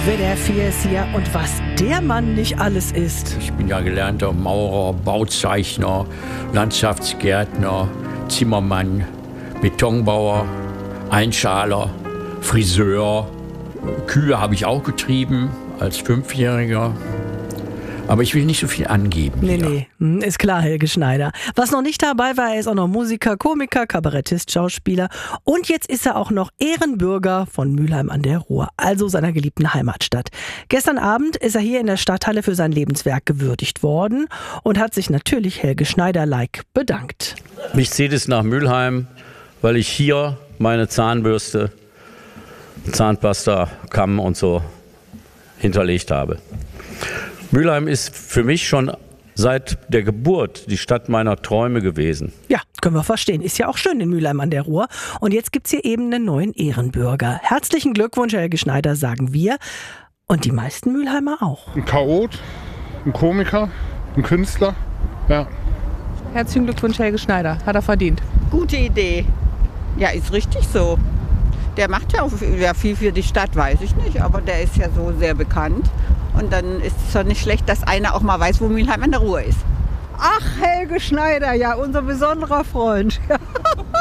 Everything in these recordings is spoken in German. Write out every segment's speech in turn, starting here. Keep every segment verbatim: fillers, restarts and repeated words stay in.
W D R vier ist hier und was der Mann nicht alles ist. Ich bin ja gelernter Maurer, Bauzeichner, Landschaftsgärtner, Zimmermann, Betonbauer, Einschaler, Friseur. Kühe habe ich auch getrieben als Fünfjähriger. Aber ich will nicht so viel angeben. Nee, hier. nee, hm, ist klar, Helge Schneider. Was noch nicht dabei war, er ist auch noch Musiker, Komiker, Kabarettist, Schauspieler. Und jetzt ist er auch noch Ehrenbürger von Mülheim an der Ruhr, also seiner geliebten Heimatstadt. Gestern Abend ist er hier in der Stadthalle für sein Lebenswerk gewürdigt worden und hat sich natürlich Helge Schneider-like bedankt. Mich zieht es nach Mülheim, weil ich hier meine Zahnbürste, Zahnpasta, Kamm und so hinterlegt habe. Mülheim ist für mich schon seit der Geburt die Stadt meiner Träume gewesen. Ja, können wir verstehen. Ist ja auch schön in Mülheim an der Ruhr. Und jetzt gibt's hier eben einen neuen Ehrenbürger. Herzlichen Glückwunsch, Helge Schneider, sagen wir. Und die meisten Mülheimer auch. Ein Chaot, ein Komiker, ein Künstler, ja. Herzlichen Glückwunsch, Helge Schneider. Hat er verdient. Gute Idee. Ja, ist richtig so. Der macht ja auch ja, viel für die Stadt, weiß ich nicht. Aber der ist ja so sehr bekannt. Und dann ist es doch nicht schlecht, dass einer auch mal weiß, wo Mülheim an der Ruhr ist. Ach, Helge Schneider, ja, unser besonderer Freund.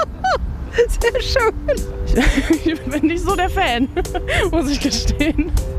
Sehr schön. Ich bin nicht so der Fan, muss ich gestehen.